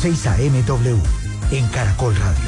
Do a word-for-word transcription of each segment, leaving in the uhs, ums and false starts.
seis A M W en Caracol Radio.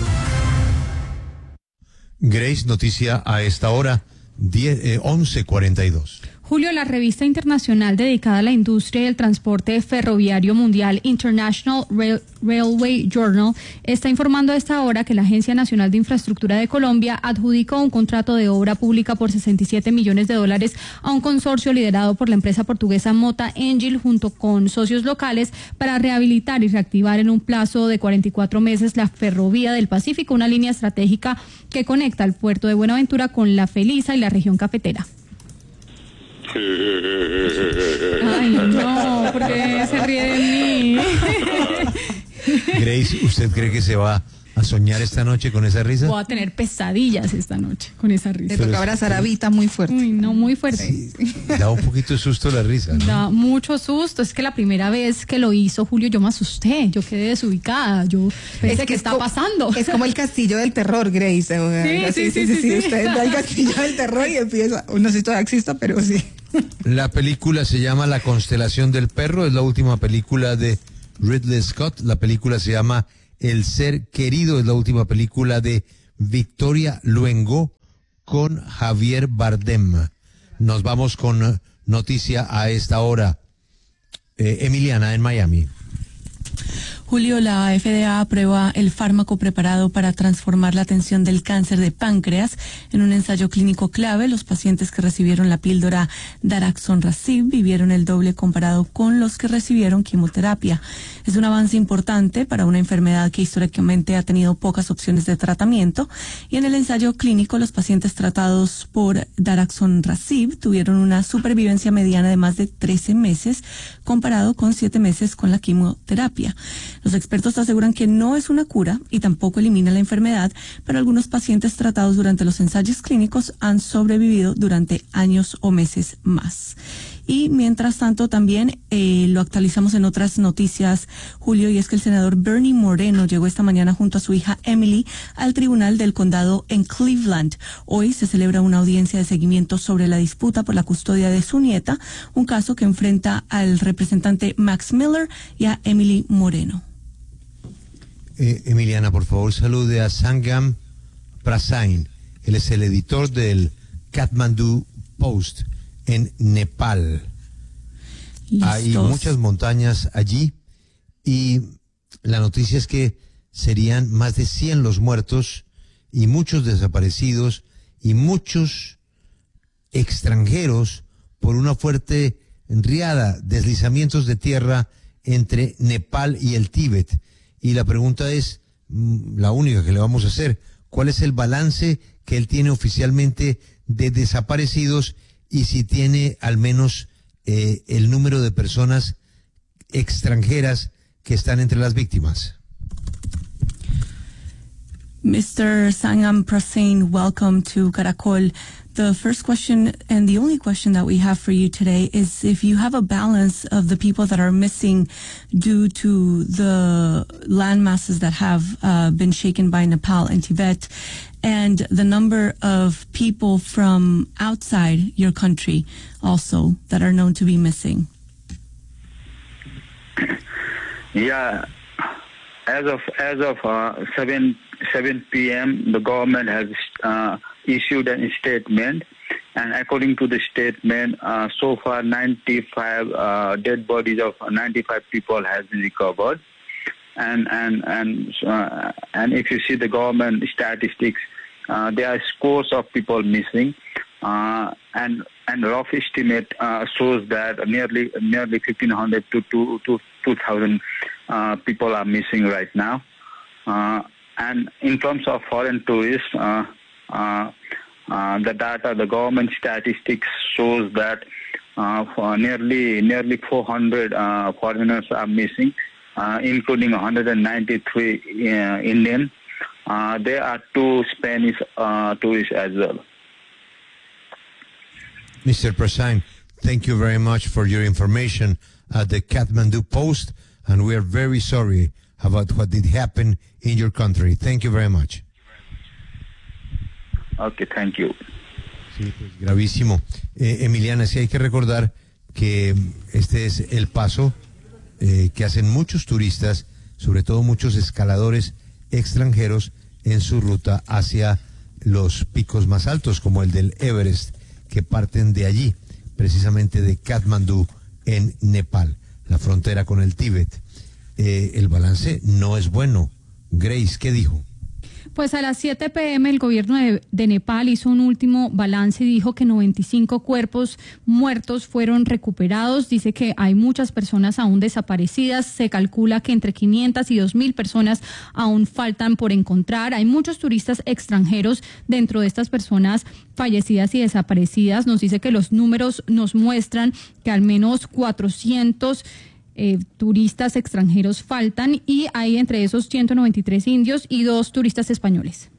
Grace, noticia a esta hora, once cuarenta y dos. Julio, la revista internacional dedicada a la industria y el transporte ferroviario mundial, International Rail Railway Journal, está informando a esta hora que la Agencia Nacional de Infraestructura de Colombia adjudicó un contrato de obra pública por sesenta y siete millones de dólares a un consorcio liderado por la empresa portuguesa Mota Engil junto con socios locales para rehabilitar y reactivar en un plazo de cuarenta y cuatro meses la Ferrovía del Pacífico, una línea estratégica que conecta el puerto de Buenaventura con La Felisa y la región cafetera. Ay, no, porque se ríe de mí. Grace, ¿usted cree que se va a soñar esta noche con esa risa? Voy a tener pesadillas esta noche con esa risa. Le toca abrazar a Vita muy fuerte. Uy, no, muy fuerte. Sí, da un poquito de susto la risa, ¿no? Da mucho susto. Es que la primera vez que lo hizo Julio, yo me asusté. Yo quedé desubicada. Yo pensé, ¿qué está pasando? Es como el castillo del terror, Grace. Sí, sí, sí, sí, sí, sí. Usted va al castillo del terror y empieza. No sé si todavía exista, pero sí. La película se llama La Constelación del Perro, es la última película de Ridley Scott. La película se llama El Ser Querido, es la última película de Victoria Luengo con Javier Bardem. Nos vamos con noticia a esta hora. Eh, Emiliana, en Miami. Julio, la F D A aprueba el fármaco preparado para transformar la atención del cáncer de páncreas en un ensayo clínico clave. Los pacientes que recibieron la píldora daraxonrasib vivieron el doble comparado con los que recibieron quimioterapia. Es un avance importante para una enfermedad que históricamente ha tenido pocas opciones de tratamiento, y en el ensayo clínico los pacientes tratados por daraxonrasib tuvieron una supervivencia mediana de más de trece meses comparado con siete meses con la quimioterapia. Los expertos aseguran que no es una cura y tampoco elimina la enfermedad, pero algunos pacientes tratados durante los ensayos clínicos han sobrevivido durante años o meses más. Y mientras tanto también eh, lo actualizamos en otras noticias, Julio, y es que el senador Bernie Moreno llegó esta mañana junto a su hija Emily al tribunal del condado en Cleveland. Hoy se celebra una audiencia de seguimiento sobre la disputa por la custodia de su nieta, un caso que enfrenta al representante Max Miller y a Emily Moreno. Eh, Emiliana, por favor, salude a Sangam Prasain. Él es el editor del Kathmandu Post en Nepal. Listos. Hay muchas montañas allí y la noticia es que serían más de cien los muertos y muchos desaparecidos y muchos extranjeros por una fuerte riada, deslizamientos de tierra entre Nepal y el Tíbet. Y la pregunta es, la única que le vamos a hacer, ¿cuál es el balance que él tiene oficialmente de desaparecidos y si tiene al menos eh, el número de personas extranjeras que están entre las víctimas? Mister Sangam Prasain, welcome to Caracol. The first question and the only question that we have for you today is if you have a balance of the people that are missing due to the land masses that have uh, been shaken by Nepal and Tibet, and the number of people from outside your country also that are known to be missing. Yeah, as of as of uh, seven p m, the government has uh, issued a statement, and according to the statement, uh, so far ninety-five uh, dead bodies of ninety-five people has been recovered, and and and uh, and if you see the government statistics, uh, there are scores of people missing, uh, and and rough estimate uh, shows that nearly nearly fifteen hundred to to to two thousand uh, people are missing right now, uh, and in terms of foreign tourists. Uh, Uh, uh, the data, the government statistics shows that uh, for nearly nearly four hundred uh, foreigners are missing, uh, including one hundred ninety-three uh, Indian. Uh, there are two Spanish uh, tourists as well. Mister Prasain, thank you very much for your information at the Kathmandu Post, and we are very sorry about what did happen in your country. Thank you very much. Okay, thank you. Sí, pues gravísimo. Eh, Emiliana, sí hay que recordar que este es el paso eh, que hacen muchos turistas sobre todo muchos escaladores extranjeros en su ruta hacia los picos más altos, como el del Everest, que parten de allí, precisamente de Katmandú, en Nepal, la frontera con el Tíbet. Eh, el balance no es bueno. Grace, ¿qué dijo? Pues a las siete pe eme el gobierno de, de Nepal hizo un último balance y dijo que noventa y cinco cuerpos muertos fueron recuperados. Dice que hay muchas personas aún desaparecidas. Se calcula que entre quinientas y dos mil personas aún faltan por encontrar. Hay muchos turistas extranjeros dentro de estas personas fallecidas y desaparecidas. Nos dice que los números nos muestran que al menos cuatrocientos Eh, turistas extranjeros faltan y hay entre esos ciento noventa y tres indios y dos turistas españoles.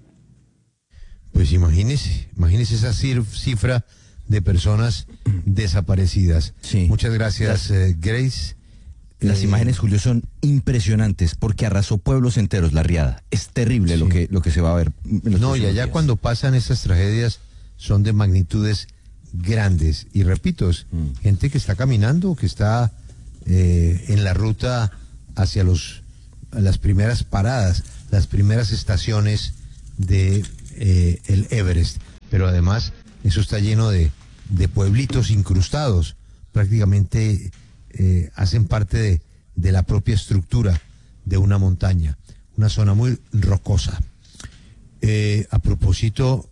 Pues imagínese, imagínese esa cifra de personas desaparecidas. Sí. Muchas gracias, eh, Grace. Las eh, imágenes, Julio, son impresionantes porque arrasó pueblos enteros la riada. Es terrible sí. lo que lo que se va a ver. En los no, y allá días. Cuando pasan estas tragedias son de magnitudes grandes. Y repito, es mm. gente que está caminando, que está Eh, en la ruta hacia los las primeras paradas, las primeras estaciones de eh, el Everest, pero además eso está lleno de, de pueblitos incrustados, prácticamente eh, hacen parte de, de la propia estructura de una montaña, una zona muy rocosa. Eh, a propósito,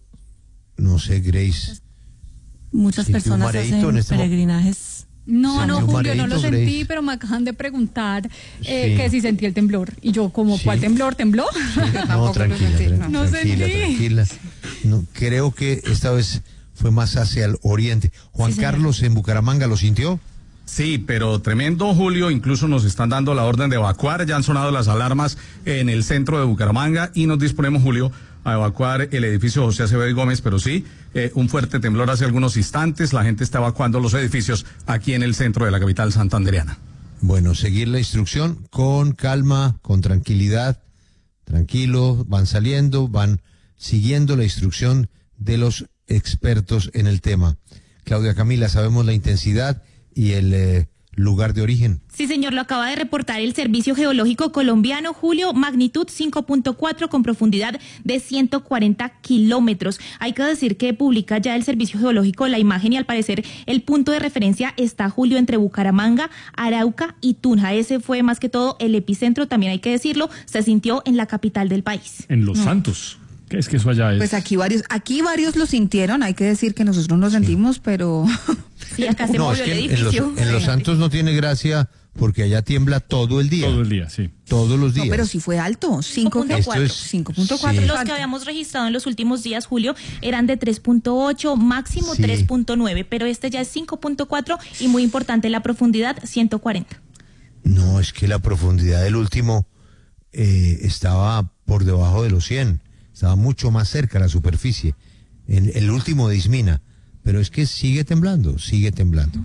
no sé, Grace, muchas personas hacen este peregrinajes. No, sí, no, Julio, mareito, no lo sentí, Grace. pero me acaban de preguntar eh, Sí. que si sentí el temblor. Y yo, como, Sí. ¿cuál temblor? ¿Tembló? Sí, no, tampoco tranquila, lo sentí, tra- no. No tranquila, sentí. tranquila. No, creo que esta vez fue más hacia el oriente. Juan Sí, señor. Carlos en Bucaramanga, ¿lo sintió? Sí, pero tremendo, Julio. Incluso nos están dando la orden de evacuar. Ya han sonado las alarmas en el centro de Bucaramanga y nos disponemos, Julio, a evacuar el edificio José Acevedo y Gómez. Pero sí, eh, un fuerte temblor hace algunos instantes. La gente está evacuando los edificios aquí en el centro de la capital santandereana. Bueno, seguir la instrucción con calma, con tranquilidad, tranquilo, van saliendo, van siguiendo la instrucción de los expertos en el tema. Claudia Camila, sabemos la intensidad y el eh, lugar de origen. Sí, señor, lo acaba de reportar el Servicio Geológico Colombiano, Julio, magnitud cinco punto cuatro con profundidad de ciento cuarenta kilómetros. Hay que decir que publica ya el Servicio Geológico la imagen y al parecer el punto de referencia está, Julio, entre Bucaramanga, Arauca y Tunja. Ese fue más que todo el epicentro, también hay que decirlo, se sintió en la capital del país. En Los Santos. ¿Qué es que eso allá es? Pues aquí varios, aquí varios lo sintieron, hay que decir que nosotros no lo sentimos, pero... Sí, acá se No, es movió que el en, en los, edificio. en Los Santos no tiene gracia porque allá tiembla todo el día. Todo el día, sí. Todos los días. No, pero sí fue alto, cinco punto cuatro. Esto es- cinco punto cuatro. sí. Los que habíamos registrado en los últimos días, Julio, eran de tres punto ocho, máximo Sí. tres punto nueve, pero este ya es cinco punto cuatro y muy importante la profundidad, ciento cuarenta. No, es que la profundidad del último eh, estaba por debajo de los cien, estaba mucho más cerca a la superficie, en el último de Ismina, pero es que sigue temblando, sigue temblando.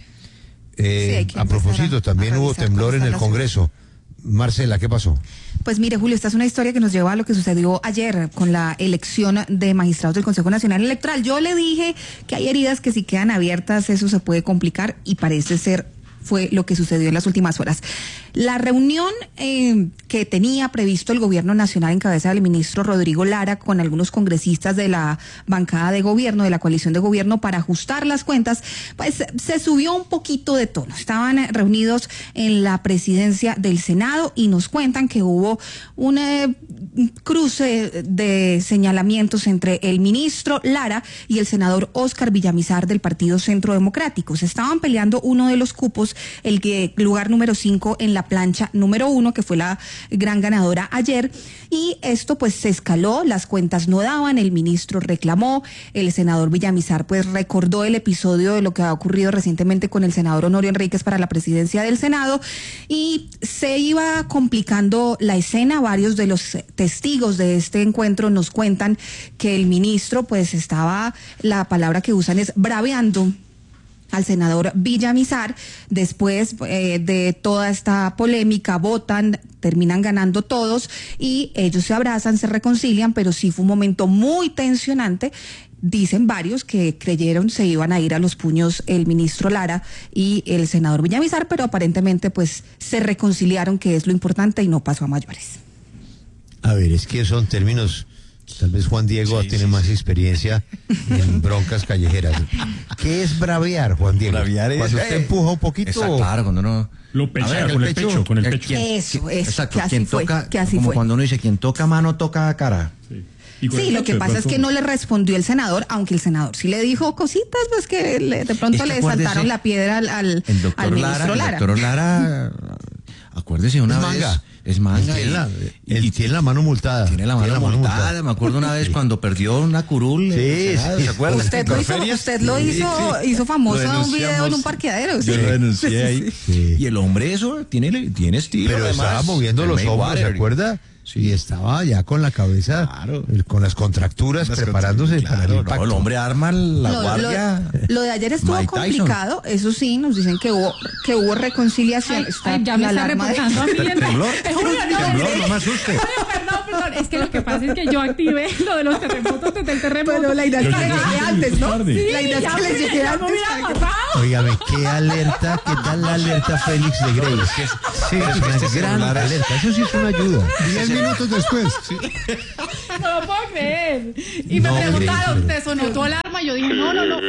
Eh, Sí, hay que a empezar propósito, a- también a hubo revisar temblor cómo en está el la Congreso. Marcela, ¿qué pasó? Pues mire, Julio, esta es una historia que nos lleva a lo que sucedió ayer con la elección de magistrados del Consejo Nacional Electoral. Yo le dije que hay heridas que si quedan abiertas eso se puede complicar y parece ser fue lo que sucedió en las últimas horas. La reunión eh, que tenía previsto el Gobierno Nacional en cabeza del ministro Rodrigo Lara con algunos congresistas de la bancada de gobierno, de la coalición de gobierno, para ajustar las cuentas, pues se subió un poquito de tono. Estaban eh, reunidos en la presidencia del Senado y nos cuentan que hubo un eh, cruce de señalamientos entre el ministro Lara y el senador Óscar Villamizar del Partido Centro Democrático. Se estaban peleando uno de los cupos, el que lugar número cinco en la plancha número uno, que fue la gran ganadora ayer, y esto pues se escaló, las cuentas no daban, el ministro reclamó, el senador Villamizar pues recordó el episodio de lo que ha ocurrido recientemente con el senador Honorio Enríquez para la presidencia del Senado, y se iba complicando la escena. Varios de los testigos de este encuentro nos cuentan que el ministro pues estaba, la palabra que usan es braveando, al senador Villamizar. Después eh, de toda esta polémica, votan, terminan ganando todos y ellos se abrazan, se reconcilian, pero sí fue un momento muy tensionante. Dicen varios que creyeron se iban a ir a los puños el ministro Lara y el senador Villamizar, pero aparentemente pues se reconciliaron, que es lo importante, y no pasó a mayores. A ver, es que son términos, tal vez Juan Diego sí, tiene sí, más sí. experiencia en broncas callejeras. ¿Qué es bravear, Juan Diego? Bravear es... Cuando usted eh, empuja un poquito... Exacto, claro, cuando no... Lo pechea con el pecho, pecho, con el pecho. ¿Quién, eso, eso, exacto, que así quien fue, toca, que así como fue. cuando uno dice, quien toca mano, toca cara. Sí. Sí, lo que pasa es que no le respondió el senador, aunque el senador sí le dijo cositas, pues que le, de pronto le saltaron la piedra al, al, el doctor al ministro Lara. Lara. El doctor Lara, acuérdese una es vez. Manga. Es manga. Él, la, él y, tiene la mano multada. Tiene la mano, tiene la mano multada. multada. Me acuerdo una vez sí. cuando perdió una curul. Sí, Senado, sí. ¿se acuerda? Usted lo hizo, usted lo hizo, sí, sí. hizo famoso en un video en un parqueadero. Yo sí. lo denuncié ahí. Sí. Y el hombre eso tiene, tiene estilo. Pero además, estaba moviendo los hombros, ¿se acuerda? Sí. Y estaba ya con la cabeza, claro. con las contracturas, las preparándose claro, para el impacto. No, el hombre arma la no, guardia. Lo, lo de ayer estuvo Mike complicado, Tyson. Eso sí, nos dicen que hubo que hubo reconciliación. Ay, está ay, ya me está reportando a mí. ¿Temblor? Julio, no, temblor, no me asuste. Perdón, perdón, es que lo que pasa es que yo activé lo de los terremotos desde el terremoto. Pero la idea es que le llegué antes, ¿no? Sí, la idea es que le llegué antes. Óigame, qué alerta, qué tal la alerta Félix de Grey. Sí, es una este gran alerta, eso sí es una ayuda. Diez minutos después. Sí. No lo puedo creer. Y me no, preguntaron, ¿te sonó tu alarma? Y yo dije, no, no, no.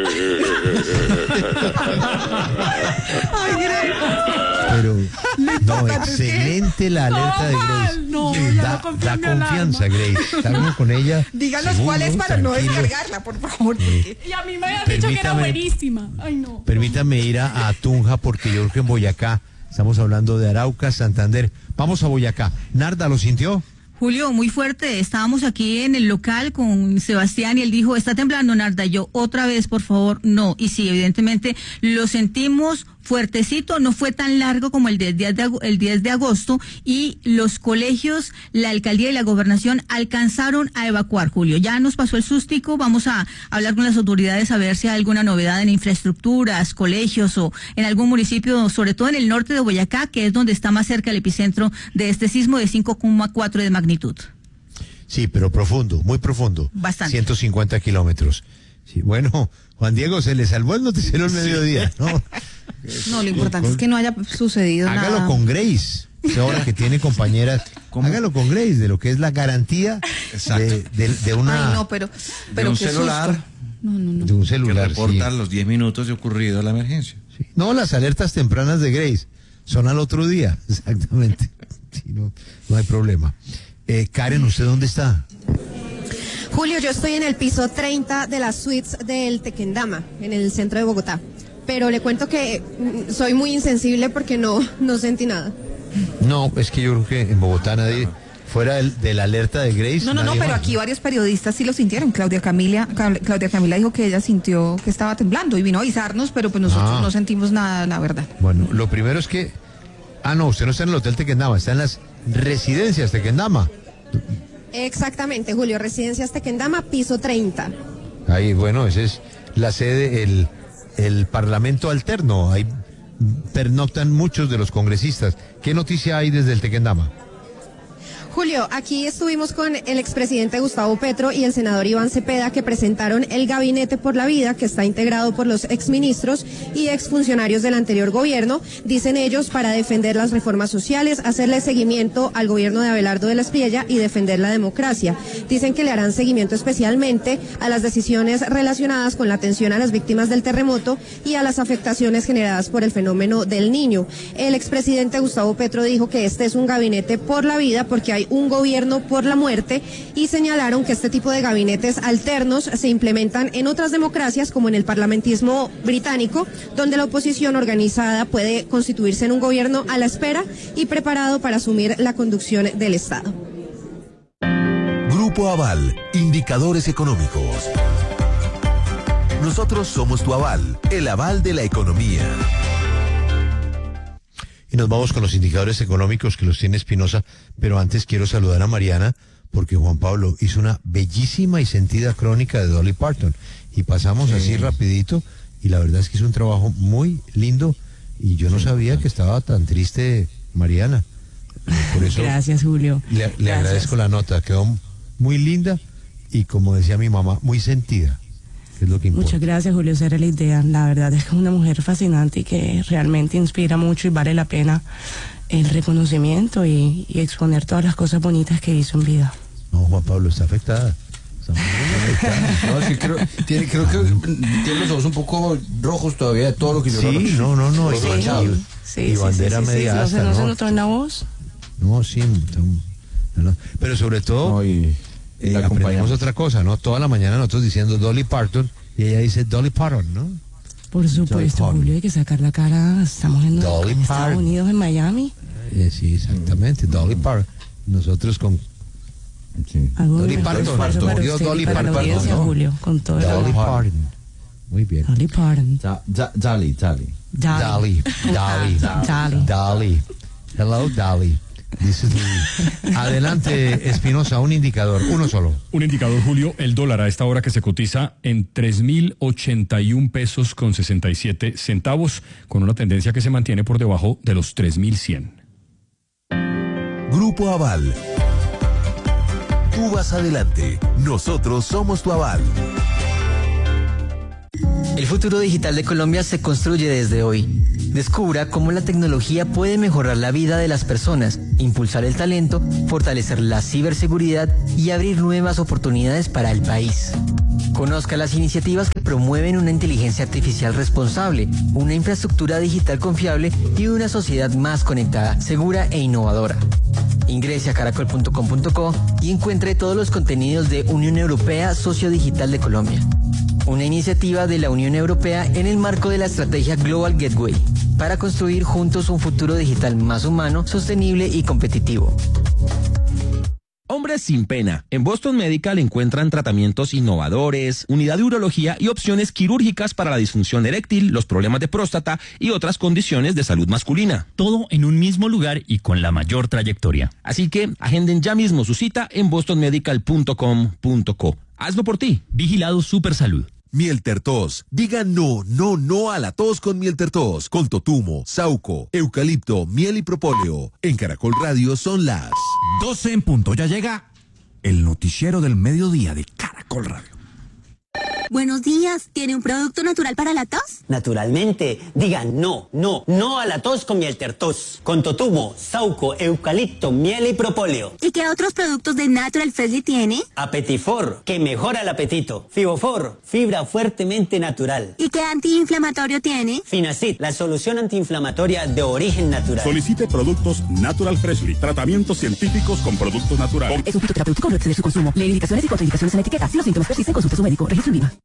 Ay, Grey. Pero, no, excelente la alerta de Grace. No, sí, no, da, no da confianza, Grace. Estamos con ella. Díganos seguro, cuál es para tranquilo. No descargarla, por favor. Sí. Y a mí me habían dicho que era buenísima. Ay, no. Permítame ir a, a Tunja, porque yo creo que en Boyacá, estamos hablando de Arauca, Santander. Vamos a Boyacá. Narda, ¿lo sintió? Julio, muy fuerte. Estábamos aquí en el local con Sebastián y él dijo, ¿está temblando, Narda? Yo, otra vez, por favor, no. Y sí, evidentemente lo sentimos fuertecito, no fue tan largo como el diez de, el diez de agosto y los colegios, la alcaldía y la gobernación alcanzaron a evacuar, Julio. Ya nos pasó el sustico, vamos a hablar con las autoridades a ver si hay alguna novedad en infraestructuras, colegios o en algún municipio, sobre todo en el norte de Boyacá, que es donde está más cerca el epicentro de este sismo de cinco coma cuatro de magnitud. Sí, pero profundo, muy profundo. Bastante. ciento cincuenta kilómetros. Sí, bueno, Juan Diego, se le salvó el noticiero al mediodía, ¿no? No, lo importante es que no haya sucedido Hágalo nada. Hágalo con Grace, ahora que tiene compañeras. ¿Cómo? Hágalo con Grace, de lo que es la garantía de, de, de una... Ay, no, pero, pero de un qué celular. Susto. No, no, no. De un celular, que reporta sí. los diez minutos de ocurrido la emergencia. Sí. No, las alertas tempranas de Grace son al otro día, exactamente. Sí, no, no hay problema. Eh, Karen, ¿usted dónde está? Julio, yo estoy en el piso treinta de las suites del Tequendama, en el centro de Bogotá. Pero le cuento que soy muy insensible porque no, no sentí nada. No, es que yo creo que en Bogotá nadie, fuera del, de la alerta de Grace. No, no, no, pero más, aquí ¿no? varios periodistas sí lo sintieron. Claudia Camila, Claudia Camila dijo que ella sintió que estaba temblando y vino a avisarnos, pero pues nosotros ah. no sentimos nada, la verdad. Bueno, lo primero es que, ah, no, usted no está en el Hotel Tequendama, está en las residencias Tequendama. Exactamente, Julio, Residencias Tequendama, piso treinta. Ahí, bueno, esa es la sede, el, el Parlamento Alterno. Ahí pernoctan muchos de los congresistas. ¿Qué noticia hay desde el Tequendama? Julio, aquí estuvimos con el expresidente Gustavo Petro y el senador Iván Cepeda, que presentaron el Gabinete por la Vida, que está integrado por los exministros y exfuncionarios del anterior gobierno, dicen ellos, para defender las reformas sociales, hacerle seguimiento al gobierno de Abelardo de la Espriella y defender la democracia. Dicen que le harán seguimiento especialmente a las decisiones relacionadas con la atención a las víctimas del terremoto y a las afectaciones generadas por el fenómeno del Niño. El expresidente Gustavo Petro dijo que este es un gabinete por la vida porque hay un gobierno por la muerte y señalaron que este tipo de gabinetes alternos se implementan en otras democracias como en el parlamentismo británico, donde la oposición organizada puede constituirse en un gobierno a la espera y preparado para asumir la conducción del Estado. Grupo Aval, indicadores económicos. Nosotros somos tu aval, el aval de la economía. Y nos vamos con los indicadores económicos que los tiene Espinosa, pero antes quiero saludar a Mariana, porque Juan Pablo hizo una bellísima y sentida crónica de Dolly Parton, y pasamos sí. así rapidito, y la verdad es que hizo un trabajo muy lindo y yo no sí, sabía que estaba tan triste Mariana. Por eso gracias, Julio. Le, le gracias. agradezco la nota, quedó muy linda y, como decía mi mamá, muy sentida, que es lo que importa. Muchas gracias, Julio, esa era la idea. La verdad es que es una mujer fascinante y que realmente inspira mucho y vale la pena el reconocimiento y, y exponer todas las cosas bonitas que hizo en vida. No, Juan Pablo, está afectada. Está muy afectada. No, sí, creo, tiene, creo que tiene los ojos un poco rojos todavía de todo lo que yo Sí, noche. no, no, no. Sí, y, sí, sí, y bandera sí, sí, media sí, asta, ¿no, ¿no? se, ¿No se notó en la voz? No, sí. No, pero sobre todo, no, y, y eh, aprendemos otra cosa, ¿no? Toda la mañana nosotros diciendo Dolly Parton y ella dice Dolly Parton, ¿no? Por supuesto, Julio, hay que sacar la cara. Estamos en, en Estados Unidos, en Miami. Eh, sí, exactamente, Dolly Parton. Nosotros con... Sí. Dolly Parton, murió Dolly Parton, ¿no? Julio, con todo Dolly Parton. Muy bien. Dolly Parton. Dolly, Dolly. Dolly, Dolly, Dolly, Dolly. Hello, Dolly. This is Louis. Adelante, Espinosa, un indicador, uno solo. Un indicador, Julio, el dólar a esta hora que se cotiza en tres mil ochenta y un pesos con sesenta y siete centavos, con una tendencia que se mantiene por debajo de los tres mil cien. Grupo Aval. Tú vas adelante, nosotros somos tu aval. El futuro digital de Colombia se construye desde hoy. Descubra cómo la tecnología puede mejorar la vida de las personas, impulsar el talento, fortalecer la ciberseguridad y abrir nuevas oportunidades para el país. Conozca las iniciativas que promueven una inteligencia artificial responsable, una infraestructura digital confiable y una sociedad más conectada, segura e innovadora. Ingrese a caracol punto com punto co y encuentre todos los contenidos de Unión Europea Socio Digital de Colombia. Una iniciativa de la Unión Europea en el marco de la estrategia Global Gateway, para construir juntos un futuro digital más humano, sostenible y competitivo. Hombres sin pena. En Boston Medical encuentran tratamientos innovadores, unidad de urología y opciones quirúrgicas para la disfunción eréctil, los problemas de próstata y otras condiciones de salud masculina. Todo en un mismo lugar y con la mayor trayectoria. Así que agenden ya mismo su cita en boston medical punto com punto co. Hazlo por ti. Vigilado Supersalud. Miel Tertos. Diga no, no, no a la tos con Miel Tertos. Con totumo, sauco, eucalipto, miel y propóleo. En Caracol Radio son las doce en punto. Ya llega el noticiero del mediodía de Caracol Radio. Buenos días, ¿tiene un producto natural para la tos? Naturalmente, digan no, no, no a la tos con Miel Tertos. Con totumo, sauco, eucalipto, miel y propóleo. ¿Y qué otros productos de Natural Freshly tiene? Apetifor, que mejora el apetito. Fibofor, fibra fuertemente natural. ¿Y qué antiinflamatorio tiene? Finacid, la solución antiinflamatoria de origen natural. Solicite productos Natural Freshly, tratamientos científicos con productos naturales. Es un fitoterapéutico, no exceder su consumo. Lee indicaciones y contraindicaciones en la etiqueta. Si los síntomas persisten, consulte a su médico. Registro en Viva.